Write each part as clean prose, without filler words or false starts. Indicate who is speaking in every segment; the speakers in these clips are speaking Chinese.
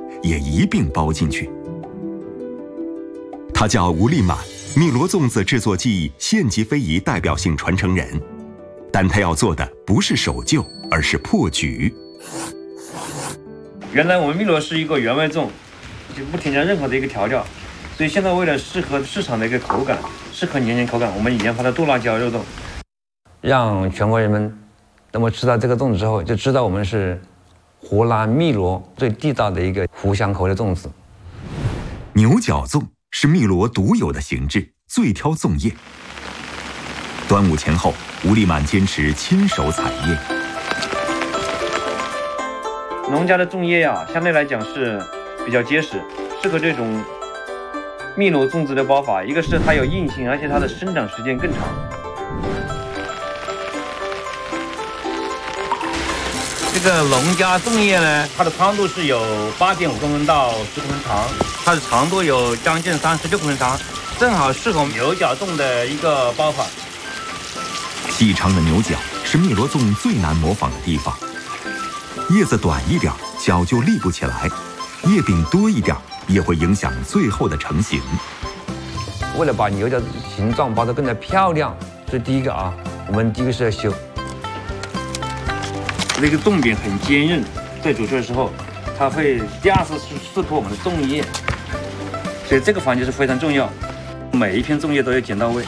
Speaker 1: 也一并包进去。他叫吴立满，汨罗粽子制作技艺县级非遗代表性传承人，但他要做的不是守旧，而是破局。
Speaker 2: 原来我们汨罗是一个原味粽，就不添加任何的一个调料，所以现在为了适合市场的一个口感，适合年轻口感，我们研发的剁辣椒肉粽，让全国人们那么吃到这个粽子之后，就知道我们是湖南汨罗最地道的一个湖香口味的粽子。
Speaker 1: 牛角粽是汨罗独有的形制，最挑粽叶。端午前后，吴立满坚持亲手采叶。
Speaker 2: 农家的粽叶呀，相对来讲是比较结实，适合这种汨罗粽子的包法。一个是它有硬性，而且它的生长时间更长。这个农家粽叶呢，它的宽度是有8.5公分到10公分长，它的长度有将近36公分长，正好适合牛角粽的一个包法。
Speaker 1: 细长的牛角是汨罗粽最难模仿的地方。叶子短一点，角就立不起来；叶柄多一点，也会影响最后的成型。
Speaker 2: 为了把牛角形状包得更加漂亮，所以第一个我们第一个是要修。这个粽柄很坚韧，在煮出的时候，它会第二次刺破我们的粽叶，所以这个环节是非常重要，每一片粽叶都要剪到位。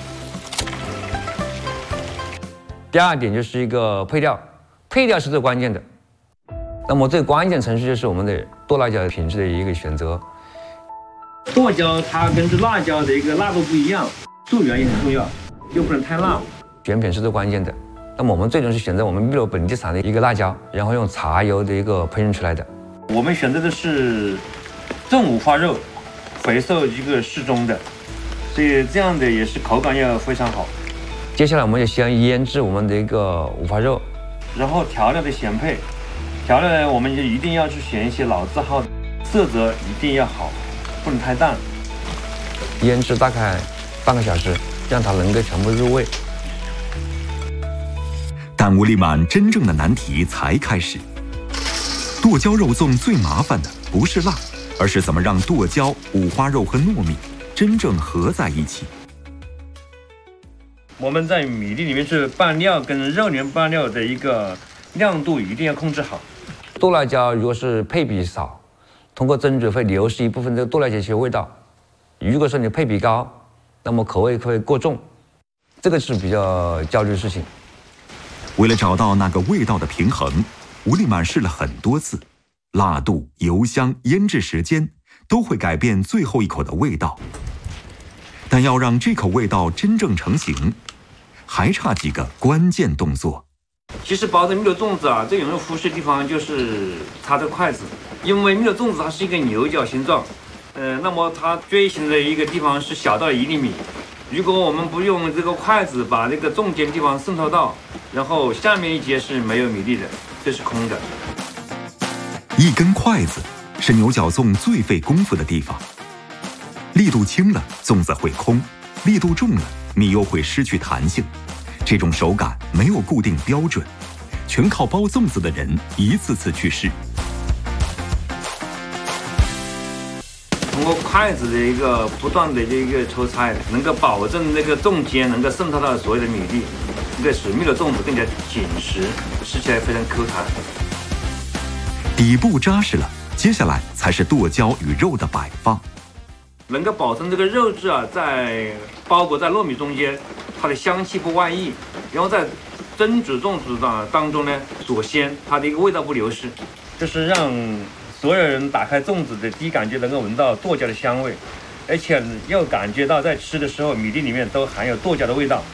Speaker 2: 第二点就是一个配料，配料是最关键的。那么最关键程序就是我们的剁辣椒品质的一个选择。剁椒它跟这辣椒的一个辣度不一样，溯源也很重要，又不能太辣，选品是最关键的。那么我们最终是选择我们汨罗本地产的一个辣椒，然后用茶油的一个烹饪出来的。我们选择的是正五花肉，肥瘦一个适中的，所以这样的也是口感要非常好。接下来我们就先腌制我们的一个五花肉，然后调料的选配，调料呢我们就一定要去选一些老字号，色泽一定要好，不能太淡。腌制大概半个小时，让它能够全部入味。
Speaker 1: 但吴立满真正的难题才开始。剁椒肉粽最麻烦的不是辣，而是怎么让剁椒、五花肉和糯米真正合在一起。
Speaker 2: 我们在米粒里面去拌料跟肉里面拌料的一个亮度一定要控制好。剁辣椒如果是配比少，通过蒸煮会流失一部分这个剁辣椒的味道；如果说你配比高，那么口味会过重，这个是比较焦虑的事情。
Speaker 1: 为了找到那个味道的平衡，吴立满试了很多次，辣度、油香、腌制时间都会改变最后一口的味道。但要让这口味道真正成型，还差几个关键动作。
Speaker 2: 其实包的汨罗粽子最容易忽视的地方就是它的筷子，因为汨罗粽子它是一个牛角形状，那么它锥形的一个地方是小到1厘米。如果我们不用这个筷子把这个中间的地方渗透到，然后下面一节是没有米粒的，这是空的。
Speaker 1: 一根筷子是牛角粽最费功夫的地方，力度轻了粽子会空，力度重了米又会失去弹性。这种手感没有固定标准，全靠包粽子的人一次次去试。
Speaker 2: 通过筷子的一个不断的一个抽插，能够保证那个粽尖能够渗透到所有的米粒，这个使汨罗粽子更加紧实，吃起来非常 Q 弹。
Speaker 1: 底部扎实了，接下来才是剁椒与肉的摆放，
Speaker 2: 能够保证这个肉质在包裹在糯米中间，它的香气不外溢，然后在蒸煮粽子当中呢锁鲜，它的一个味道不流失，就是让所有人打开粽子的第一感觉能够闻到剁椒的香味，而且又感觉到在吃的时候米粒里面都含有剁椒的味道。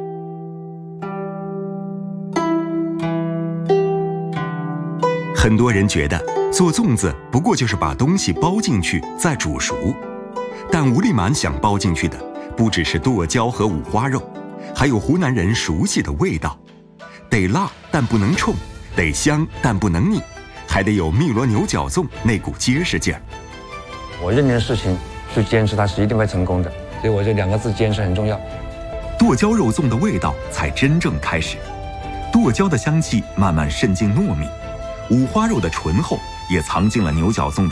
Speaker 1: 很多人觉得做粽子不过就是把东西包进去再煮熟，但吴立满想包进去的不只是剁椒和五花肉，还有湖南人熟悉的味道，得辣但不能冲，得香但不能腻，还得有汨罗牛角粽那股结实劲儿。
Speaker 2: 我认定的事情去坚持，它是一定会成功的，所以我这2个字坚持很重要。
Speaker 1: 剁椒肉粽的味道才真正开始，剁椒的香气慢慢渗进糯米，五花肉的醇厚也藏进了牛角粽的